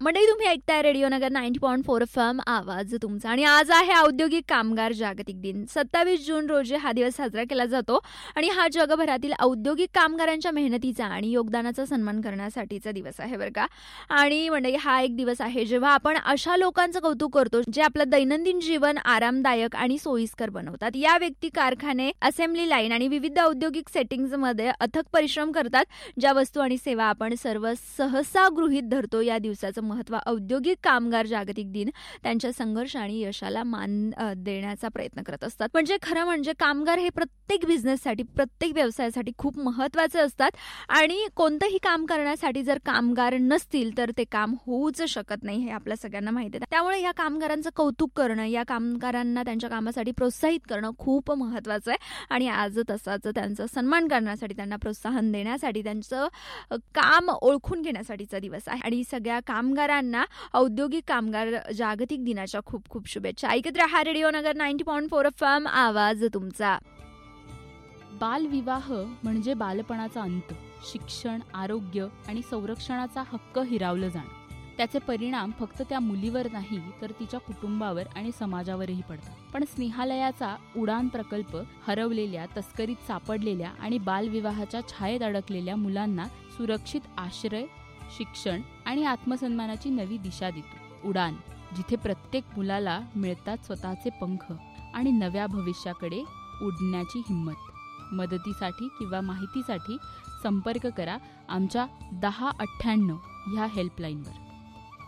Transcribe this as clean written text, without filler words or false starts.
मंडळी, तुम्ही ऐकताय रेडिओ नगर 90.4 FM, आवाज तुमचा. आणि आज आहे औद्योगिक कामगार जागतिक दिन. 27 जून रोजी हा दिवस साजरा केला जातो आणि हा जगभरातील औद्योगिक कामगारांच्या मेहनतीचा आणि योगदानाचा सन्मान करण्यासाठीचा दिवस आहे बरं का. आणि मंडळी, हा एक दिवस आहे जेव्हा आपण अशा लोकांचं कौतुक करतो जे आपलं दैनंदिन जीवन आरामदायक आणि सोयीस्कर बनवतात. या व्यक्ती कारखाने, असेंब्ली लाईन आणि विविध औद्योगिक सेटिंग्जमध्ये अथक परिश्रम करतात. ज्या वस्तू आणि सेवा आपण सर्व सहसा गृहीत धरतो, या दिवसाचं महत्त्व औद्योगिक कामगार जागतिक दिन त्यांच्या संघर्ष आणि यशाला मान देण्याचा प्रयत्न करत असतात. म्हणजे खरं म्हणजे कामगार हे प्रत्येक बिझनेससाठी, प्रत्येक व्यवसायासाठी खूप महत्त्वाचे असतात आणि कोणतंही काम करण्यासाठी जर कामगार नसतील तर ते काम होऊच शकत नाही, हे आपल्या सगळ्यांना माहिती आहे. त्यामुळे या कामगारांचं कौतुक करणं, या कामगारांना त्यांच्या कामासाठी प्रोत्साहित करणं खूप महत्त्वाचं आहे. आणि आज तसाच त्यांचा सन्मान करण्यासाठी, त्यांना प्रोत्साहन देण्यासाठी, त्यांचं काम ओळखून घेण्यासाठीचा दिवस आहे. आणि सगळ्या कामगारांना औद्योगिक कामगार जागतिक दिनाच्या खूप खूप शुभेच्छा. ऐकत रहा रेडिओ नगर 90.4 FM, आवाज तुमचा. बालविवाह म्हणजे बालपणाचा अंत, शिक्षण, आरोग्य आणि संरक्षणाचा हक्क हिरावलं जाणं. त्याचे परिणाम फक्त त्या मुलीवर नाही तर तिच्या कुटुंबावर आणि समाजावरही पडतात. पण स्नेहालयाचा उडान प्रकल्प हरवलेल्या, तस्करीत सापडलेल्या आणि बालविवाहाच्या छायेत अडकलेल्या मुलांना सुरक्षित आश्रय, शिक्षण आणि आत्मसन्मानाची नवी दिशा देतो. उडान, जिथे प्रत्येक मुलाला मिळतात स्वतःचे पंख आणि नव्या भविष्याकडे उडण्याची हिंमत. मदतीसाठी किंवा माहितीसाठी संपर्क करा आमच्या 1098 ह्या हेल्पलाईनवर.